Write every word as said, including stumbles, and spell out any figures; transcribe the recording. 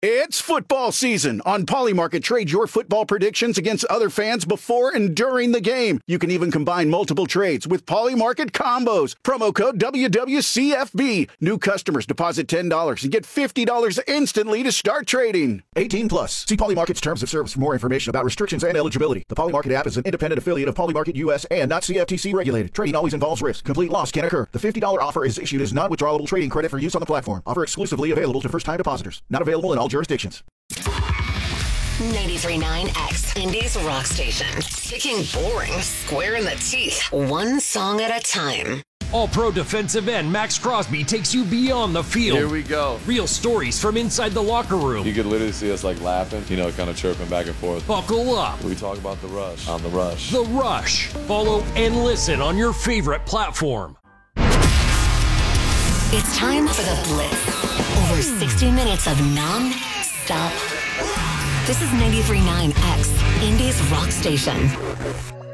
It's football season. On Polymarket, trade your football predictions against other fans before and during the game. You can even combine multiple trades with Polymarket combos. Promo code W W C F B. New customers deposit ten dollars and get fifty dollars instantly to start trading. eighteen plus. See Polymarket's terms of service for more information about restrictions and eligibility. The Polymarket app is an independent affiliate of Polymarket U S and not C F T C regulated. Trading always involves risk. Complete loss can occur. The fifty dollars offer is issued as non-withdrawable trading credit for use on the platform. Offer exclusively available to first-time depositors. Not available in all jurisdictions. ninety-three point nine X, Indy's rock station. Kicking boring square in the teeth, one song at a time. All-Pro defensive end Max Crosby takes you beyond the field. Here we go. Real stories from inside the locker room. You could literally see us like laughing, you know, kind of chirping back and forth. Buckle up. We talk about the rush on the rush. The Rush. Follow and listen on your favorite platform. It's time for the Blitz. Over sixty minutes of non-stop. This is ninety-three point nine X, Indy's rock station.